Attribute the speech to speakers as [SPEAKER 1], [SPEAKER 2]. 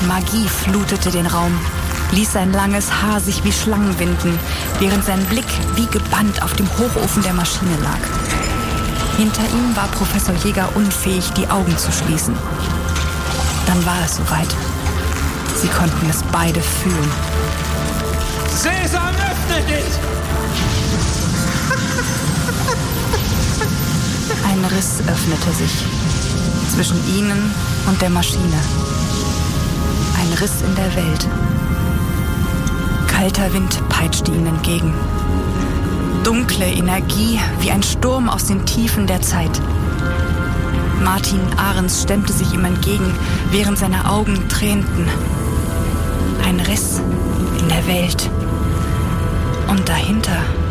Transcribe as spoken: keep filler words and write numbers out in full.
[SPEAKER 1] Magie flutete den Raum, ließ sein langes Haar sich wie Schlangen winden, während sein Blick wie gebannt auf dem Hochofen der Maschine lag. Hinter ihm war Professor Jäger unfähig, die Augen zu schließen. Dann war es soweit. Sie konnten es beide fühlen.
[SPEAKER 2] Sesam, öffne dich!
[SPEAKER 1] Ein Riss öffnete sich zwischen ihnen und der Maschine. Ein Riss in der Welt. Kalter Wind peitschte ihnen entgegen. Dunkle Energie wie ein Sturm aus den Tiefen der Zeit. Martin Ahrens stemmte sich ihm entgegen, während seine Augen tränten. Ein Riss in der Welt. Und dahinter